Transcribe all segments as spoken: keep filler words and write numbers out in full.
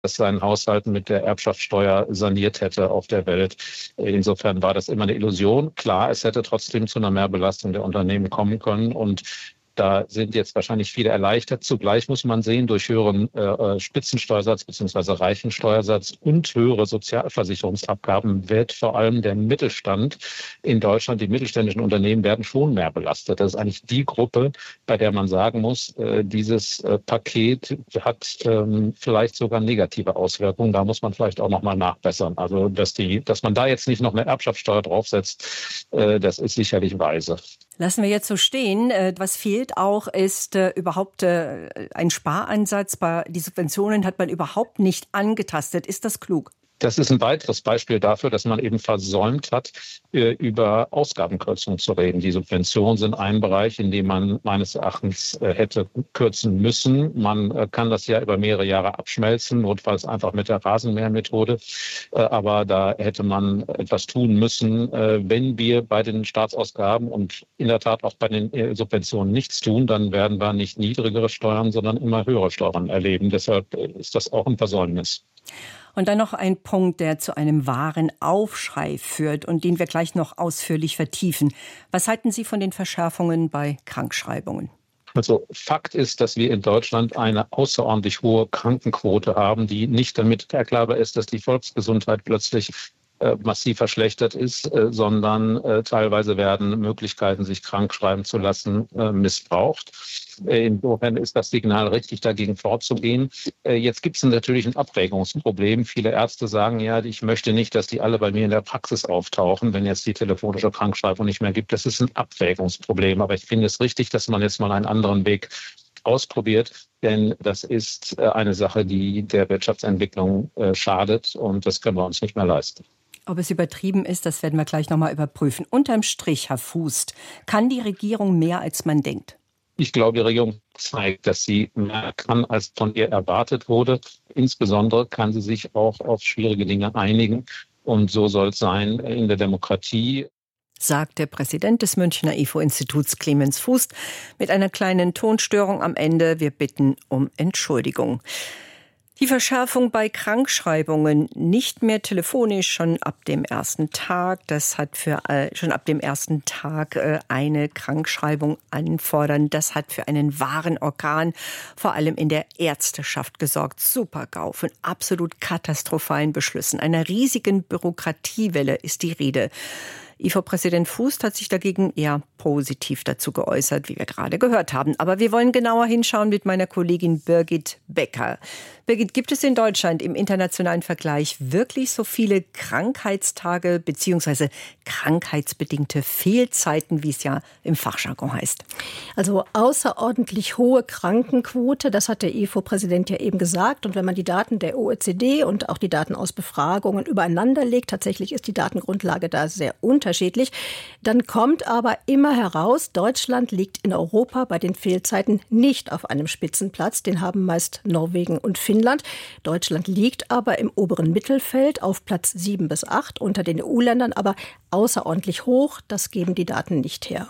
seinen Haushalt mit der Erbschaftssteuer saniert hätte auf der Welt. Insofern war das immer eine Illusion. Klar, es hätte trotzdem zu einer Mehrbelastung der Unternehmen kommen können und da sind jetzt wahrscheinlich viele erleichtert. Zugleich muss man sehen, durch höheren äh, Spitzensteuersatz bzw. Reichensteuersatz und höhere Sozialversicherungsabgaben wird vor allem der Mittelstand in Deutschland, die mittelständischen Unternehmen werden schon mehr belastet. Das ist eigentlich die Gruppe, bei der man sagen muss, äh, dieses äh, Paket hat ähm, vielleicht sogar negative Auswirkungen. Da muss man vielleicht auch noch mal nachbessern. Also dass, die, dass man da jetzt nicht noch eine Erbschaftssteuer draufsetzt, äh, das ist sicherlich weise. Lassen wir jetzt so stehen. Was fehlt auch, ist äh, überhaupt äh, ein Sparansatz. Die Subventionen hat man überhaupt nicht angetastet. Ist das klug? Das ist ein weiteres Beispiel dafür, dass man eben versäumt hat, über Ausgabenkürzungen zu reden. Die Subventionen sind ein Bereich, in dem man meines Erachtens hätte kürzen müssen. Man kann das ja über mehrere Jahre abschmelzen, notfalls einfach mit der Rasenmähermethode. Aber da hätte man etwas tun müssen. Wenn wir bei den Staatsausgaben und in der Tat auch bei den Subventionen nichts tun, dann werden wir nicht niedrigere Steuern, sondern immer höhere Steuern erleben. Deshalb ist das auch ein Versäumnis. Und dann noch ein Punkt, der zu einem wahren Aufschrei führt und den wir gleich noch ausführlich vertiefen. Was halten Sie von den Verschärfungen bei Krankschreibungen? Also Fakt ist, dass wir in Deutschland eine außerordentlich hohe Krankenquote haben, die nicht damit erklärbar ist, dass die Volksgesundheit plötzlich äh, massiv verschlechtert ist, äh, sondern äh, teilweise werden Möglichkeiten, sich krank schreiben zu lassen, äh, missbraucht. Insofern ist das Signal richtig, dagegen vorzugehen. Jetzt gibt es natürlich ein Abwägungsproblem. Viele Ärzte sagen ja, ich möchte nicht, dass die alle bei mir in der Praxis auftauchen, wenn jetzt die telefonische Krankschreibung nicht mehr gibt. Das ist ein Abwägungsproblem. Aber ich finde es richtig, dass man jetzt mal einen anderen Weg ausprobiert. Denn das ist eine Sache, die der Wirtschaftsentwicklung schadet. Und das können wir uns nicht mehr leisten. Ob es übertrieben ist, das werden wir gleich noch mal überprüfen. Unterm Strich, Herr Fuß, kann die Regierung mehr, als man denkt? Ich glaube, die Regierung zeigt, dass sie mehr kann, als von ihr erwartet wurde. Insbesondere kann sie sich auch auf schwierige Dinge einigen. Und so soll es sein in der Demokratie. Sagt der Präsident des Münchner I F O-Instituts Clemens Fuß mit einer kleinen Tonstörung am Ende. Wir bitten um Entschuldigung. Die Verschärfung bei Krankschreibungen nicht mehr telefonisch schon ab dem ersten Tag. Das hat für äh, schon ab dem ersten Tag äh, eine Krankschreibung anfordern. Das hat für einen wahren Orkan, vor allem in der Ärzteschaft, gesorgt. Super-GAU von absolut katastrophalen Beschlüssen. Einer riesigen Bürokratiewelle ist die Rede. I F O-Präsident Fuß hat sich dagegen eher positiv dazu geäußert, wie wir gerade gehört haben. Aber wir wollen genauer hinschauen mit meiner Kollegin Birgit Becker. Birgit, gibt es in Deutschland im internationalen Vergleich wirklich so viele Krankheitstage bzw. krankheitsbedingte Fehlzeiten, wie es ja im Fachjargon heißt? Also außerordentlich hohe Krankenquote, das hat der I F O-Präsident ja eben gesagt. Und wenn man die Daten der O E C D und auch die Daten aus Befragungen übereinander legt, tatsächlich ist die Datengrundlage da sehr unterschiedlich, dann kommt aber immer heraus, Deutschland liegt in Europa bei den Fehlzeiten nicht auf einem Spitzenplatz. Den haben meist Norwegen und Finnland. Deutschland liegt aber im oberen Mittelfeld auf Platz sieben bis acht unter den E U-Ländern, aber außerordentlich hoch. Das geben die Daten nicht her.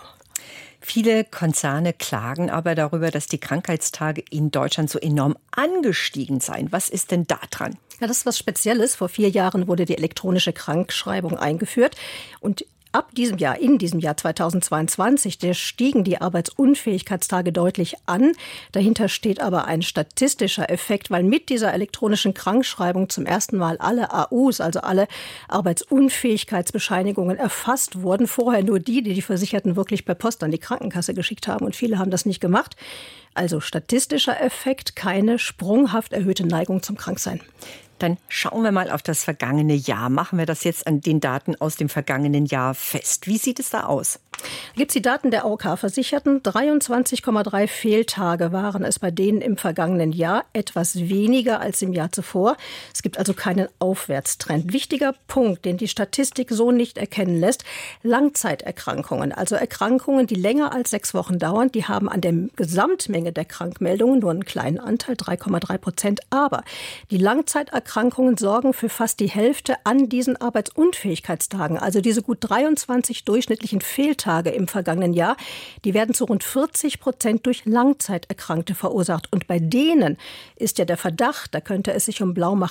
Viele Konzerne klagen aber darüber, dass die Krankheitstage in Deutschland so enorm angestiegen seien. Was ist denn da dran? Ja, das ist was Spezielles. Vor vier Jahren wurde die elektronische Krankschreibung eingeführt und ab diesem Jahr, in diesem Jahr zweitausendzweiundzwanzig, der stiegen die Arbeitsunfähigkeitstage deutlich an. Dahinter steht aber ein statistischer Effekt, weil mit dieser elektronischen Krankschreibung zum ersten Mal alle A Us, also alle Arbeitsunfähigkeitsbescheinigungen erfasst wurden. Vorher nur die, die die Versicherten wirklich per Post an die Krankenkasse geschickt haben und viele haben das nicht gemacht. Also statistischer Effekt, keine sprunghaft erhöhte Neigung zum Kranksein. Dann schauen wir mal auf das vergangene Jahr. Machen wir das jetzt an den Daten aus dem vergangenen Jahr fest. Wie sieht es da aus? Da gibt es die Daten der A O K-Versicherten. dreiundzwanzig Komma drei Fehltage waren es bei denen im vergangenen Jahr. Etwas weniger als im Jahr zuvor. Es gibt also keinen Aufwärtstrend. Wichtiger Punkt, den die Statistik so nicht erkennen lässt. Langzeiterkrankungen, also Erkrankungen, die länger als sechs Wochen dauern, die haben an der Gesamtmenge der Krankmeldungen nur einen kleinen Anteil, drei Komma drei Prozent. Aber die Langzeiterkrankungen sorgen für fast die Hälfte an diesen Arbeitsunfähigkeitstagen. Also diese gut dreiundzwanzig durchschnittlichen Fehltage Todestage im vergangenen Jahr, die werden zu rund vierzig Prozent durch Langzeiterkrankte verursacht. Und bei denen ist ja der Verdacht, da könnte es sich um Blaumachen